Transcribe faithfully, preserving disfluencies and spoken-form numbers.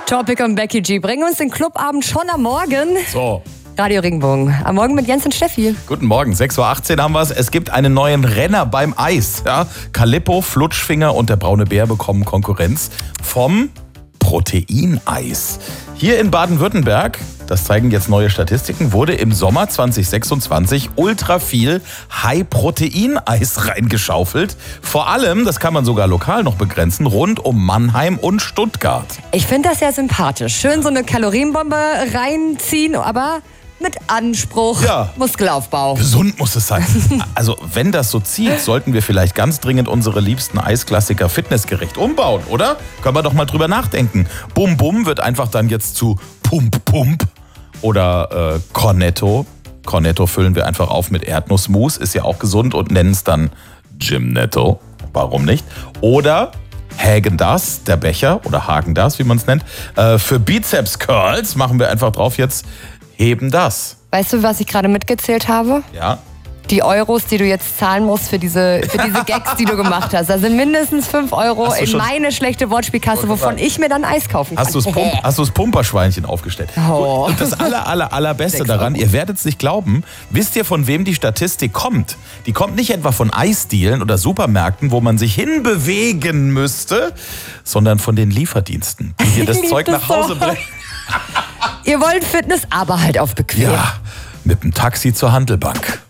Topic und Becky G bringen uns den Clubabend schon am Morgen. So. Radio Regenbogen. Am Morgen mit Jens und Steffi. Guten Morgen, sechs Uhr achtzehn haben wir es. Es gibt einen neuen Renner beim Eis. Ja? Calippo, Flutschfinger und der braune Bär bekommen Konkurrenz vom Proteineis. Hier in Baden-Württemberg, das zeigen jetzt neue Statistiken, wurde im Sommer zwanzig sechsundzwanzig ultra viel High-Protein-Eis reingeschaufelt. Vor allem, das kann man sogar lokal noch begrenzen, rund um Mannheim und Stuttgart. Ich finde das ja sympathisch. Schön so eine Kalorienbombe reinziehen, aber mit Anspruch, Ja. Muskelaufbau. Gesund muss es sein. Also wenn das so zieht, sollten wir vielleicht ganz dringend unsere liebsten Eisklassiker fitnessgerecht umbauen, oder? Können wir doch mal drüber nachdenken. Bum Bum wird einfach dann jetzt zu Pump Pump oder äh, Cornetto. Cornetto füllen wir einfach auf mit Erdnussmus, ist ja auch gesund, und nennen es dann Gymnetto. Warum nicht? Oder Häagen-Dazs, der Becher, oder Hagen-Dazs, wie man es nennt. Äh, für Bizeps-Curls machen wir einfach drauf jetzt Heben das. Weißt du, was ich gerade mitgezählt habe? Ja. Die Euros, die du jetzt zahlen musst für diese, für diese Gags, die du gemacht hast. Da sind mindestens fünf Euro Hast du in schon- meine schlechte Wortspielkasse, wovon ich mir dann Eis kaufen kann. Hast du das Pump, hast du das Pumperschweinchen aufgestellt? Oh. Und das aller, aller, allerbeste Sechs daran, Euro. ihr werdet es nicht glauben, wisst ihr, von wem die Statistik kommt? Die kommt nicht etwa von Eisdielen oder Supermärkten, wo man sich hinbewegen müsste, sondern von den Lieferdiensten, die dir das Ich lieb Zeug das nach Hause so. bringen. Ihr wollt Fitness, aber halt auf bequem. Ja, mit dem Taxi zur Handelbank.